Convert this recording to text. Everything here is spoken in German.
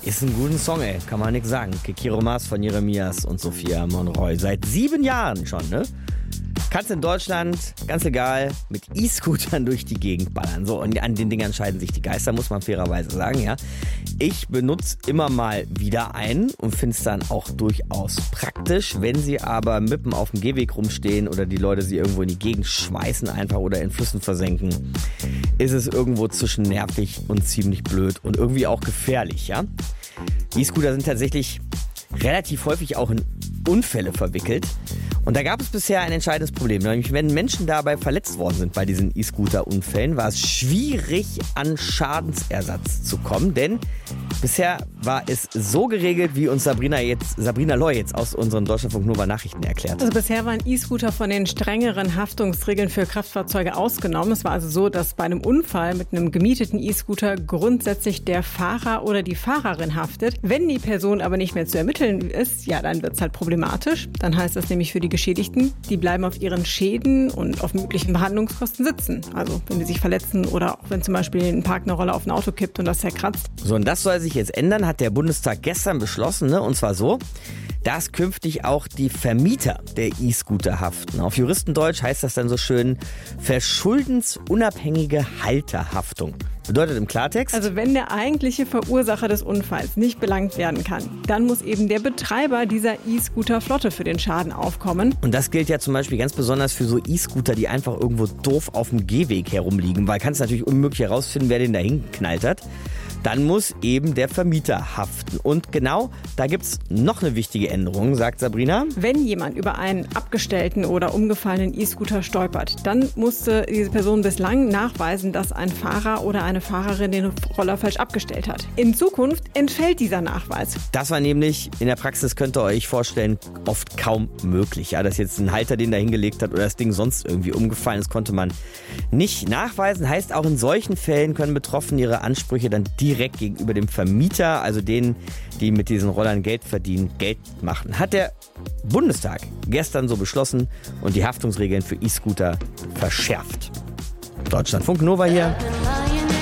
Ist ein guter Song, ey. Kann man nichts sagen. Kekiro Maas von Jeremias und Sophia Monroy. Seit 7 Jahren schon, ne? Kannst in Deutschland, ganz egal, mit E-Scootern durch die Gegend ballern. So, und an den Dingern scheiden sich die Geister, muss man fairerweise sagen, ja. Ich benutze immer mal wieder einen und finde es dann auch durchaus praktisch. Wenn sie aber mitten auf dem Gehweg rumstehen oder die Leute sie irgendwo in die Gegend schmeißen einfach oder in Flüssen versenken, ist es irgendwo zwischen nervig und ziemlich blöd und irgendwie auch gefährlich, ja. E-Scooter sind tatsächlich relativ häufig auch in Unfälle verwickelt. Und da gab es bisher ein entscheidendes Problem. Nämlich, wenn Menschen dabei verletzt worden sind bei diesen E-Scooter-Unfällen, war es schwierig, an Schadensersatz zu kommen. Denn bisher war es so geregelt, wie uns Sabrina Loy jetzt aus unseren Deutschlandfunk Nova Nachrichten erklärt. Also bisher waren E-Scooter von den strengeren Haftungsregeln für Kraftfahrzeuge ausgenommen. Es war also so, dass bei einem Unfall mit einem gemieteten E-Scooter grundsätzlich der Fahrer oder die Fahrerin haftet. Wenn die Person aber nicht mehr zu ermitteln ist, ja, dann wird es halt problematisch. Dann heißt das nämlich für die Geschädigten, die bleiben auf ihren Schäden und auf möglichen Behandlungskosten sitzen. Also wenn die sich verletzen oder auch wenn zum Beispiel ein Park eine Rolle auf ein Auto kippt und das zerkratzt. So, und das soll sich jetzt ändern, hat der Bundestag gestern beschlossen, ne? Und zwar so, dass künftig auch die Vermieter der E-Scooter haften. Auf Juristendeutsch heißt das dann so schön verschuldensunabhängige Halterhaftung. Bedeutet im Klartext? Also wenn der eigentliche Verursacher des Unfalls nicht belangt werden kann, dann muss eben der Betreiber dieser E-Scooter-Flotte für den Schaden aufkommen. Und das gilt ja zum Beispiel ganz besonders für so E-Scooter, die einfach irgendwo doof auf dem Gehweg herumliegen, weil kannst natürlich unmöglich herausfinden, wer den da hingeknallt hat. Dann muss eben der Vermieter haften. Und genau, da gibt's noch eine wichtige Änderung, sagt Sabrina. Wenn jemand über einen abgestellten oder umgefallenen E-Scooter stolpert, dann musste diese Person bislang nachweisen, dass ein Fahrer oder eine Fahrerin den Roller falsch abgestellt hat. In Zukunft entfällt dieser Nachweis. Das war nämlich in der Praxis, könnt ihr euch vorstellen, oft kaum möglich. Ja, dass jetzt ein Halter den da hingelegt hat oder das Ding sonst irgendwie umgefallen ist, konnte man nicht nachweisen. Heißt, auch in solchen Fällen können Betroffene ihre Ansprüche dann direkt gegenüber dem Vermieter, also denen, die mit diesen Rollern Geld verdienen, Geld machen. Hat der Bundestag gestern so beschlossen und die Haftungsregeln für E-Scooter verschärft. Deutschlandfunk Nova hier.